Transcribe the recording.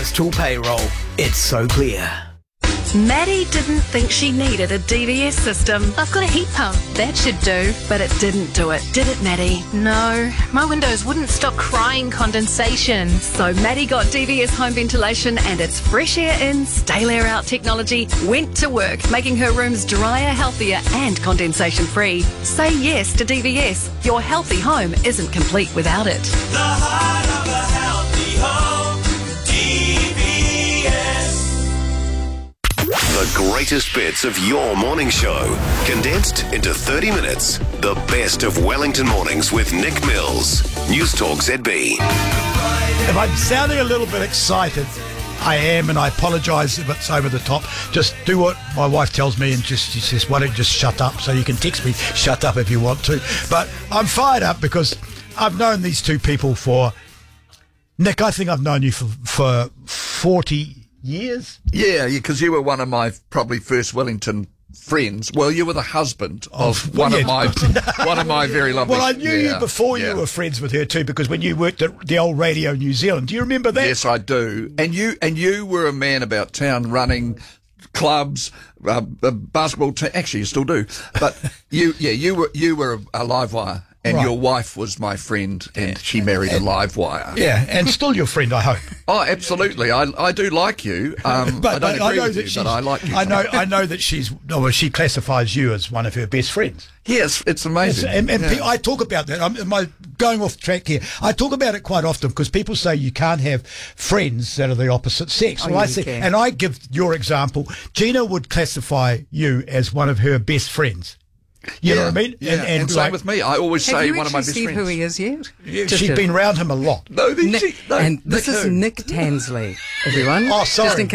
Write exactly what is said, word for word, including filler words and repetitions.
Bristol Payroll. It's so clear. Maddie didn't think she needed a D V S system. I've got a heat pump. That should do. But it didn't do it, did it, Maddie? No, my windows wouldn't stop crying condensation. So Maddie got D V S home ventilation and its fresh air in, stale air out technology went to work, making her rooms drier, healthier and condensation free. Say yes to D V S. Your healthy home isn't complete without it. The heart of a healthy home, D V S. The greatest bits of your morning show, condensed into thirty minutes. The best of Wellington mornings with Nick Mills. News Talk Z B. If I'm sounding a little bit excited, I am, and I apologise if it's over the top. Just do what my wife tells me and just she says, why don't you just shut up? So you can text me, shut up if you want to. But I'm fired up because I've known these two people for, Nick, I think I've known you for, for forty years. Yeah, because you were one of my probably first Wellington friends. Well, you were the husband of Oh, one yeah. of my one of my very lovely. Well, I knew yeah, you before yeah. you were friends with her too, because when you worked at the old Radio New Zealand, do you remember that? Yes, I do. And you and you were a man about town, running clubs, uh, uh, basketball team. Actually, you still do. But you, yeah, you were you were a, a live wire. And Right. your wife was my friend, and she married a live wire. Yeah, and still your friend, I hope. Oh, absolutely. I I do like you. Um, I don't agree with you, but I like you. I know, I know that she's. Oh, well, she classifies you as one of her best friends. Yes, it's amazing. And, and Yeah. pe- I talk about that. I'm, am I going off track here? I talk about it quite often because people say you can't have friends that are the opposite sex. Oh, well, yeah, I you say, can. and I give your example. Gina would classify you as one of her best friends. You know what I mean? Yeah, and, and same like, with me. I always Have say you one of my actually best seen friends. who he is yet? yeah, Just she's a- been round him a lot. No, the, Nick, she, no, and this Nick is who? Nick Tansley, everyone. Oh, sorry. Just in